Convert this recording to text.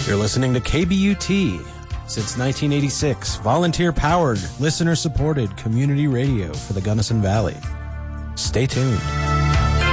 You're listening to KBUT. Since 1986, volunteer-powered, listener-supported community radio for the Gunnison Valley. Stay tuned.